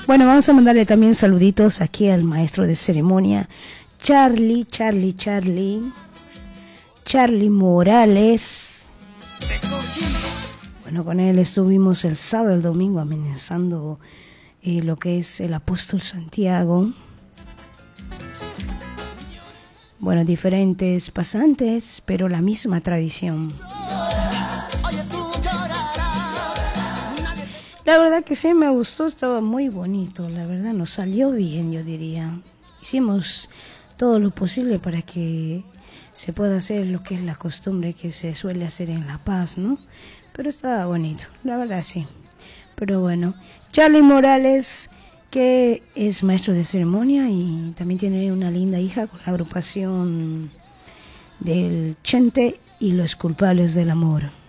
Bueno, vamos a mandarle también saluditos aquí al maestro de ceremonia, Charlie Morales. Bueno, con él estuvimos el sábado y el domingo amenazando lo que es el apóstol Santiago. Bueno, diferentes pasantes, pero la misma tradición. La verdad que sí me gustó, estaba muy bonito, la verdad nos salió bien, yo diría. Hicimos todo lo posible para que se pueda hacer lo que es la costumbre que se suele hacer en La Paz, ¿no? Pero estaba bonito, la verdad sí. Pero bueno, Charlie Morales, que es maestro de ceremonia y también tiene una linda hija con la agrupación del Chente y los culpables del amor.